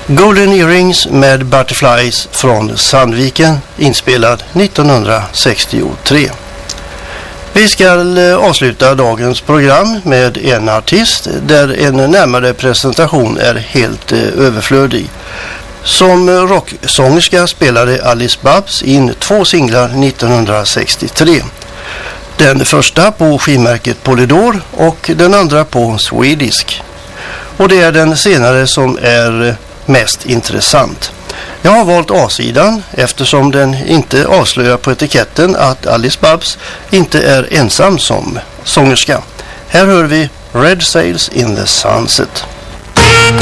Golden Earrings med Butterflies från Sandviken, inspelad 1963. Vi ska avsluta dagens program med en artist där en närmare presentation är helt överflödig. Som rocksångerska spelade Alice Babs in 2 singlar 1963. Den första på skivmärket Polydor och den andra på Swedisk. Och det är den senare som är mest intressant. Jag har valt A-sidan eftersom den inte avslöjar på etiketten att Alice Babs inte är ensam som sångerska. Här hör vi Red Sails in the Sunset.